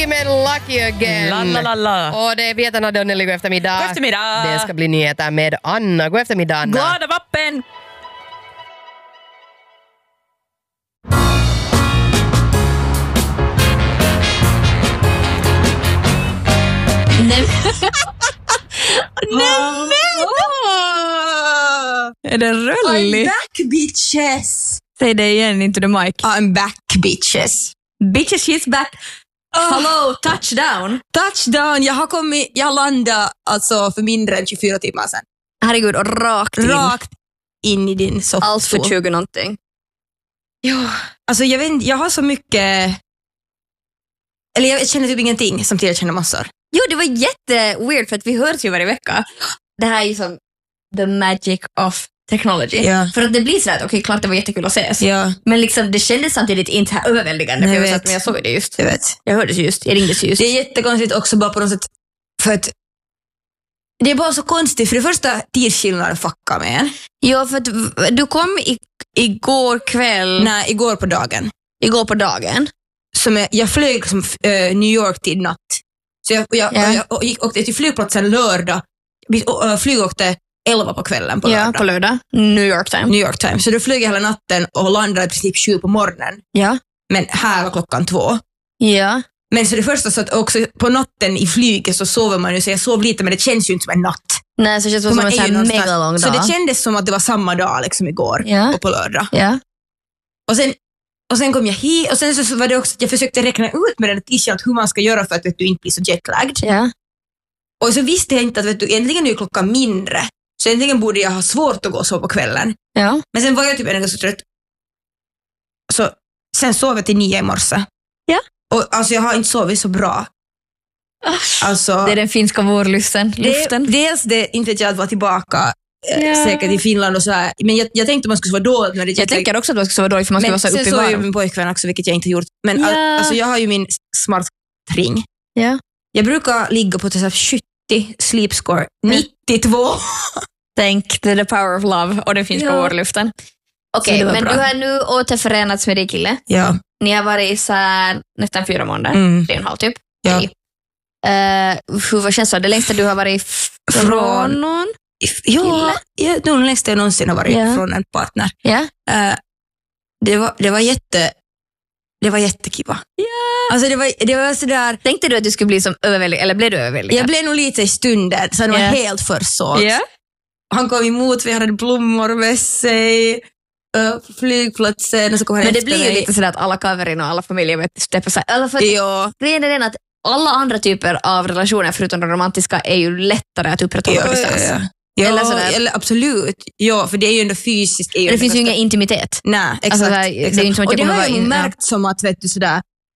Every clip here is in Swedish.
Ski med Lucky Again. La, la, la, la. Och det är Vietan och Nelly, god eftermiddag. God eftermiddag. Det ska bli nyheter med Anna. God eftermiddag, Anna. Glada vappen! Är det rullig? I'm back, bitches. Säg det igen, inte the mic. I'm back, bitches. Bitches, she's back. Hello, touchdown. Touchdown. Jag har landat alltså för mindre än 24 timmar sedan. Herregud, och rakt in i din soffstol. allt för 20 någonting. Ja, alltså jag vet inte, jag har så mycket... Eller jag känner typ ingenting, samtidigt jag känner massor. Jo, det var jätteweird för att vi hörs ju varje vecka. Det här är ju som the magic of technology. Ja. För att det blir sådär, okej, klart det var jättekul att ses. Ja. Men liksom, det kändes samtidigt inte här överväldigande. Nej, För jag vet. men jag såg det just. Jag vet. Jag hörde just, jag ringde just. Det är jättekonstigt också bara på något sätt. För att det är bara så konstigt. För det första, tidsskillnaden fuckar med en. Ja, för att du kom igår kväll. Nej, igår på dagen. Igår på dagen. Jag flög liksom, New York till natt. Så jag åkte till flygplatsen lördag. Flyg åkte 11 på kvällen på lördag. Ja, på lördag. New York time. Så då flög jag hela natten och landade i princip 7 på morgonen. Ja. Men här var klockan 2. Ja. Men så det första, så att också på natten i flyget så sover man ju, så jag sov lite, men det känns ju inte som en natt. Nej, så det känns som en sån här mega lång dag. Så det kändes som att det var samma dag liksom igår och på lördag. Ja. Och sen kom jag hit och sen så var det också att jag försökte räkna ut med den här t-shirt hur man ska göra för att du inte blir så jetlagged. Ja. Och så visste jag inte att egentligen är ju klockan mindre. Så egentligen borde jag ha svårt att gå och sova på kvällen. Ja. Men sen var jag typ en ganska trött. Så sen sov jag till 9 i morse. Ja. Och alltså jag har inte sovit så bra. Alltså, Det är den finska vårluften. Dels det, inte vet jag att vara tillbaka säkert i Finland och så här. Men jag tänkte att man skulle sova dåligt när det Jag tänker också att man ska sova dåligt för man ska vara så uppe i sen så är ju varv. min pojkvän också, vilket jag inte har gjort. Men alltså jag har ju min smart ring. Ja. Jag brukar ligga på typ 70 sleep score. 92. Tänk the power of love och den finska vårluften. Okej, men bra. du har nu återförenats med din kille. Ja. Ni har varit så här nästan 4 månader. 3,5 typ. Ja. Okay. Hur känns det? Det längsta du har varit från någon? Ja, det längsta jag någonsin har varit från en partner. Ja. Det var jättekiva. Ja. Alltså det var sådär. Tänkte du att du skulle bli som överväldigad, eller blev du överväldigad? Jag blev nog lite i stunden, så det var helt försålt. Ja. Han kom emot, vi hade blommor med sig på flygplatsen och så kom han Men det efter blir ju mig. lite sådär att alla kaverin och alla familjer vet steppa sig. Eller för att grejen är den att alla andra typer av relationer förutom de romantiska är ju lättare att upprätthålla på distans. Ja, eller eller absolut. Ja, för det är ju ändå fysiskt. Det finns ju ingen intimitet. Nej, exakt. Alltså, det är inte som att och det har jag vara märkt som att, vet du, sådär,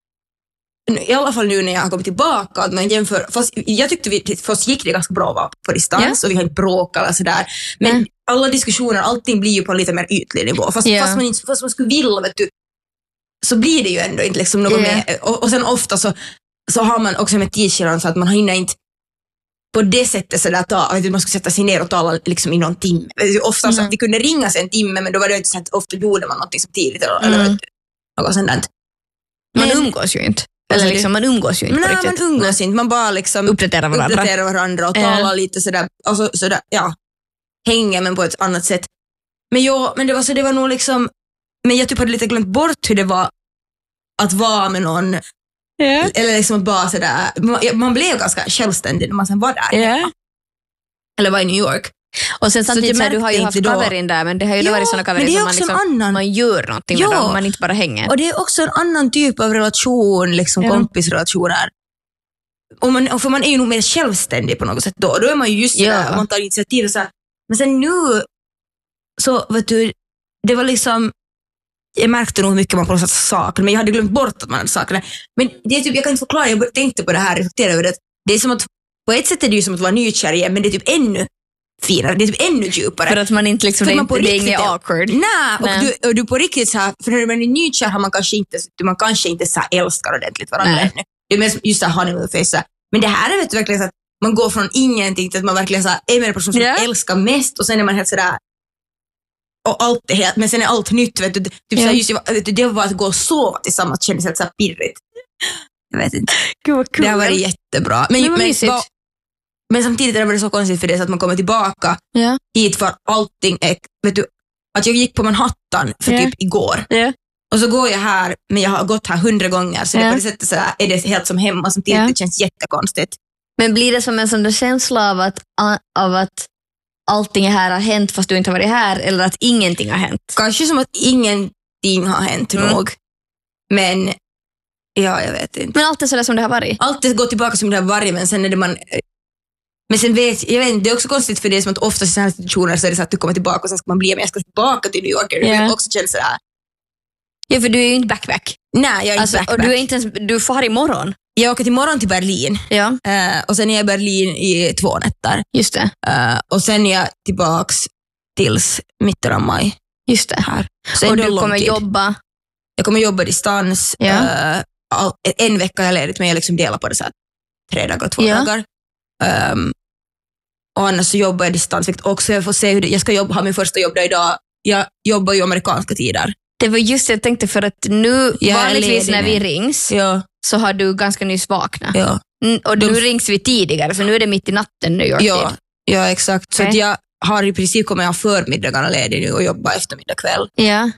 i alla fall nu när jag har kommit tillbaka, att man jämför, fast jag tyckte först gick det ganska bra att vara på distans och vi har inte bråkat eller sådär. Men alla diskussioner, allting blir ju på en lite mer ytlig nivå. Fast man skulle vilja, vet du, så blir det ju ändå inte liksom något mer. Och sen ofta så har man också med tidsskillnaden så att man hinner inte på det sättet så att man skulle sätta sig ner och tala liksom i någon timme. Ofta så att vi kunde ringa sig en timme, men då var det inte så att ofta gjorde man något samtidigt eller något sånt där. Man umgås ju inte. Eller liksom, man umgås ju inte på riktigt. Man umgås inte. Man bara liksom uppdaterar varandra och talar lite sådär, alltså sådär, hänger men på ett annat sätt. Men det var nog liksom, men jag typ hade lite glömt bort hur det var att vara med någon. Eller liksom bara sådär, man blev ganska självständig när man sen var där. Eller var i New York. Och sen samtidigt så du har ju haft kaverin där, men det har ju varit sådana kaverin som man gör någonting med dem, man inte bara hänger. Och det är också en annan typ av relation, liksom kompisrelationer. Och för man är ju nog mer självständig på något sätt då. Då är man ju just där, man tar initiativ och så här. Men sen nu så, vet du, det var liksom, jag märkte nog hur mycket man på något sätt saknar, men jag hade glömt bort att man hade saknat. Men det är typ, jag kan inte förklara, jag tänkte på det här, reflekterade över det. Det är som att, på ett sätt är det ju som att vara nykär igen, men det är typ ännu finare, det är typ ännu djupare. För att man inte liksom, det är inget awkward. Nej, och du på riktigt så här, för när man är nykär har man kanske inte så här älskar ordentligt varandra ännu. Det är mest just så här honeymoon face. Men det här är vet du, verkligen så att man går från ingenting till att man verkligen så här, är med en person som älskar mest, och sen är man helt sådär, och allt är helt, men sen är allt nytt, vet du, typ så här, just, vet du, det var att gå och sova tillsammans kändes helt så här pirrigt. Jag vet inte. Gud vad kul. Det har varit jättebra. Men samtidigt har det varit så konstigt för det så att man kommer tillbaka hit för allting är, vet du, att jag gick på Manhattan för typ igår. Och så går jag här, men jag har gått här 100 gånger så det på det sättet så är det helt som hemma, samtidigt det känns jättekonstigt. Men blir det som en sån där känsla av att allting här har hänt fast du inte har varit här, eller att ingenting har hänt? Kanske som att ingenting har hänt nog. Men ja, jag vet inte. Men allt är sådär som det har varit? Allt går tillbaka som det har varit, men sen är det man... Men sen jag vet inte, det är också konstigt för det är som att ofta i sådana här situationer så är det så att du kommer tillbaka och sen ska man bli, men jag ska tillbaka till New York. Det också känns sådär. Ja, för du är ju inte backpack. Nej, jag är inte backpack. Och du är inte ens, du far imorgon. Jag åker imorgon till Berlin. Ja. Och sen är jag i Berlin i 2 nätter. Just det. Och sen är jag tillbaks tills mitten av maj. Just det. Här. Så och du kommer jobba? Jag kommer jobba distans. Ja. En vecka har jag ledigt, men jag liksom delar på det så här 3 dagar, 2 dagar. Och annars så jobbar jag distans. Också jag får se hur jag ska ha min första jobb där idag. Jag jobbar ju amerikanska tider. Det var just det jag tänkte, för att nu vanligtvis när vi rings så har du ganska nyss vaknat. Ja. Och nu rings vi tidigare, så nu är det mitt i natten New York-tid. Ja, exakt. Okay. Så att jag har i princip kommer jag ha förmiddagarna ledig nu och jobba eftermiddag kväll. Ja.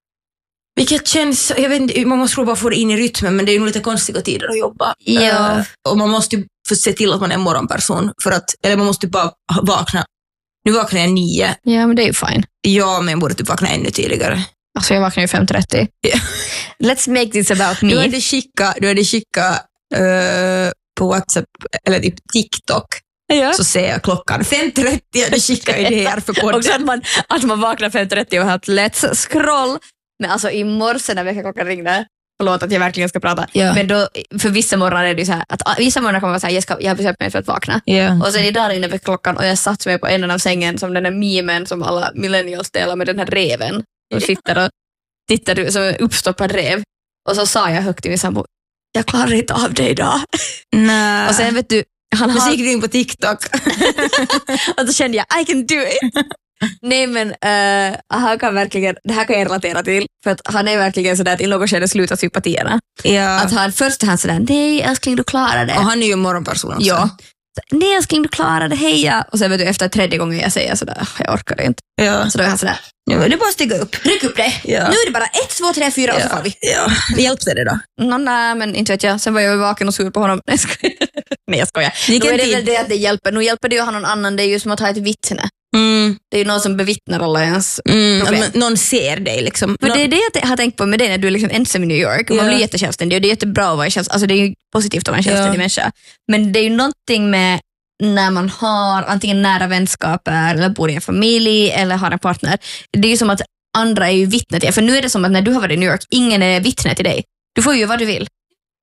Vilket känns, jag vet inte, man måste bara få det in i rytmen, men det är ju lite konstiga tider att jobba. Ja. Och man måste ju se till att man är en morgonperson, för att, eller man måste bara vakna. Nu vaknar jag 9. Ja, men det är ju fine. Ja, men jag borde typ vakna ännu tidigare. Alltså jag vaknar ju 5:30. Yeah. Let's make this about me. Du hade skickat på WhatsApp eller typ TikTok. Ja. Så ser jag klockan 5:30 och det skickar idéer för podden. Också att man vaknar 5:30 och har ett let's scroll. Men alltså i morse när klockan ringde, förlåt att jag verkligen ska prata, men då, för vissa morgnar är det så här att vissa morgnar kommer man säga jag har bestämt mig för att vakna. Och sen idag ringde vid klockan och jag satt mig på änden av sängen som den där memen som alla millennials delar med den här reven. Och sitter och tittar som en uppstoppad rev. Och så sa jag högt i min sambo, jag klarar inte av det idag. Nej. Och sen vet du, men så gick du in på TikTok. Och så kände jag, I can do it. Nej, men han kan verkligen, det här kan jag relatera till, för att han är verkligen sådär att i något skede slutar sympatierna. Ja. Att han först är han sådär, nej älskling du klarar det. Och han är ju en morgonperson också. Ja. Nej älskling du klarar det, heja. Och sen vet du, efter 3:e gången jag säger sådär, jag orkar inte. Ja. Så då är han sådär, ja, men du bara stiga upp. Ryck upp det. Ja. Nu är det bara 1, 2, 3, 4 och så får vi. Ja. Hjälpte det då? Nej, men inte vet jag. Sen var jag vaken och sur på honom. Nej, jag skojar. Då är det väl det att det hjälper. Nu hjälper det ju att ha någon annan. Det är ju som att ha ett vittne. Det är ju någon som bevittnar alla ens problem. Någon ser dig liksom. För det är det jag har tänkt på med dig när du är liksom ensam i New York. Man blir jättesjälvständig och det är jättebra att vara självständig. Alltså det är ju positivt att vara en självständig människa. Men det är ju någonting med när man har antingen nära vänskaper eller bor i en familj eller har en partner. Det är ju som att andra är ju vittne till. För nu är det som att när du har varit i New York, ingen är vittne till dig. Du får ju vad du vill.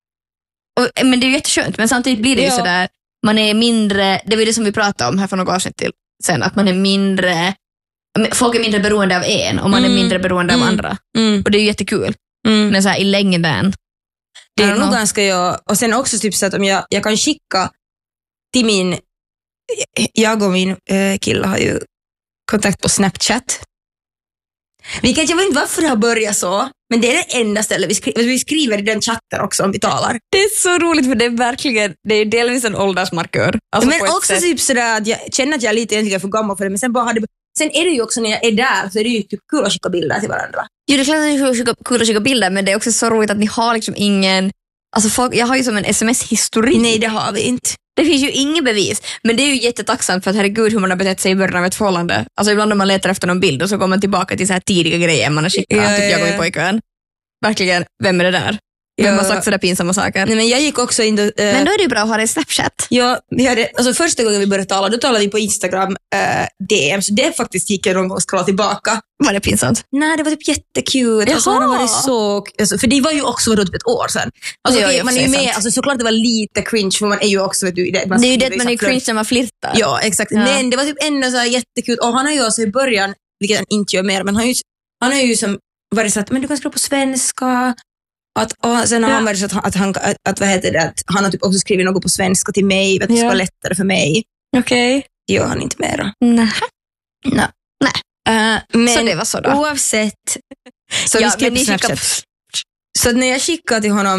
Men det är ju jätteskönt. Men samtidigt blir det ju sådär, man är mindre, det var det som vi pratade om här för några avsnitt till sen, att man är mindre, folk är mindre beroende av en och man är mindre beroende av andra. Och det är ju jättekul. Men så här i längden. Det är nog ganska, och sen också typ så att om jag kan skicka till jag och min kille har ju kontakt på Snapchat. Vilket jag vet inte varför det har börjat så, men det är det enda stället vi skriver i den chatten också om vi talar. Det är så roligt för det är verkligen, det är delvis en åldersmarkör. Alltså men också typ sådär att jag känner att jag är lite egentligen för gammal för det, men sen är det ju också när jag är där så är det ju typ kul att skicka bilder till varandra. Jo, det är klart att det är kul att skicka bilder, men det är också så roligt att ni har liksom ingen, alltså folk, jag har ju som en sms-historik. Nej, det har vi inte. Det finns ju ingen bevis, men det är ju jättetacksamt för att herregud hur man har betett sig i början av ett förhållande. Alltså ibland när man letar efter någon bild och så går man tillbaka till så här tidiga grejer man har skickat, typ jag och min pojkvän. Verkligen, vem är det där? Vem har sagt sådär pinsamma saker? Nej, men jag gick också in men då är det ju bra att ha det i Snapchat. Ja, alltså första gången vi började tala, då talade vi på Instagram DM, så det faktiskt gick jag någon gång och scrolla tillbaka. Var det pinsamt? Nej, det var typ jättekul. Alltså, det var så, alltså, för det var ju också typ ett år sedan. Alltså, man är ju med, alltså, såklart det var lite cringe, för man är ju också, vet du, det är ju det man är cringe när man flirtar. Ja, exakt. Ja. Men det var typ ändå så här jättekul. Och han har ju också i början, vilket han inte gör mer, men han har ju som varit så att, men du kan skriva på svenska. Sen har han varit så att vad heter det, att han har typ också skrivit något på svenska till mig, för att det ska vara lättare för mig. Okej. Det gör han inte mer. Nej. Men så det var så då. Oavsett så vi skrev på Snapchat. Så när jag skickade till honom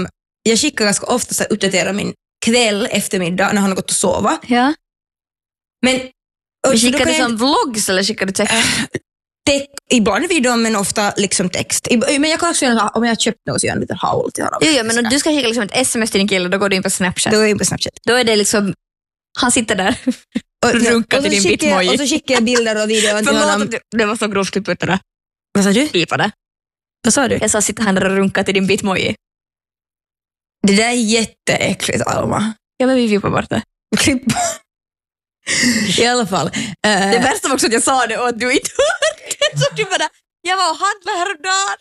jag skickar ganska ofta så uppdaterar min kväll, eftermiddag när han har gått och sova. Ja. Men skickar du som vlogs eller skickar du text? Ibland video men ofta liksom text. Men jag kan också göra, om jag har köpt något så gör jag en liten haul till honom. Jo, men om du ska skicka liksom ett sms till din kille, då går du in på Snapchat. Då går jag in på Snapchat. Då är det liksom, han sitter där och runkar till din bitmoji. Och så skickar jag bilder och videor till honom. Det var så grovt klipp ut det där. Vad sa du? Pipa det. Vad sa du? Jag sa sitter han där och runkar till din bitmoji. Det där är jätteäckligt, Alma. Ja, men vi vippar bort det. Klipp. I alla fall. Det värsta var också att jag sa det och att du inte hörde. Så du bara, jag var och handlade häromdagen.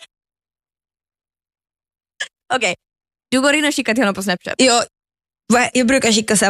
Okej, du går in och skickar till honom på Snapchat. Jag brukar skicka så här